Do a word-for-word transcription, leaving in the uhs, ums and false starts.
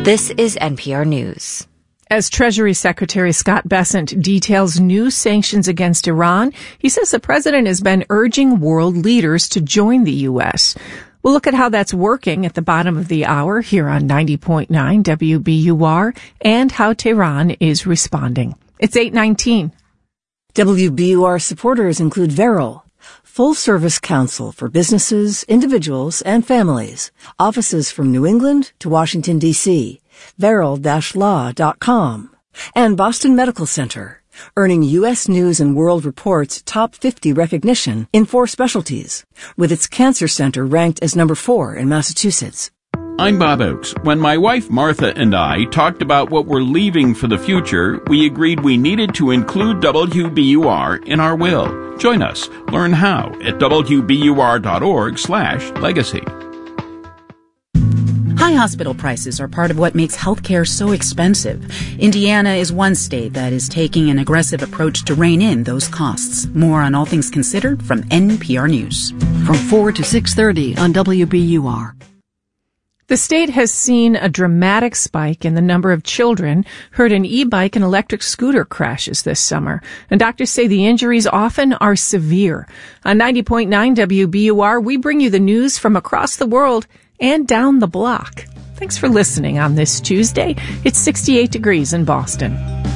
This is N P R News. As Treasury Secretary Scott Bessent details new sanctions against Iran, he says the president has been urging world leaders to join the U S. We'll look at how that's working at the bottom of the hour here on ninety point nine W B U R and how Tehran is responding. It's eight nineteen. W B U R supporters include Veril, full-service counsel for businesses, individuals, and families. Offices from New England to Washington, D C veril dash law dot com. And Boston Medical Center, earning U S News and World Report's top fifty recognition in four specialties, with its cancer center ranked as number four in Massachusetts. I'm Bob Oakes. When my wife Martha and I talked about what we're leaving for the future, we agreed we needed to include W B U R in our will. Join us. Learn how at W B U R dot org slash legacy. High hospital prices are part of what makes healthcare so expensive. Indiana is one state that is taking an aggressive approach to rein in those costs. More on All Things Considered from N P R News. From four to six thirty on W B U R. The state has seen a dramatic spike in the number of children hurt in e-bike and electric scooter crashes this summer. And doctors say the injuries often are severe. On ninety point nine W B U R, we bring you the news from across the world and down the block. Thanks for listening on this Tuesday. It's sixty-eight degrees in Boston.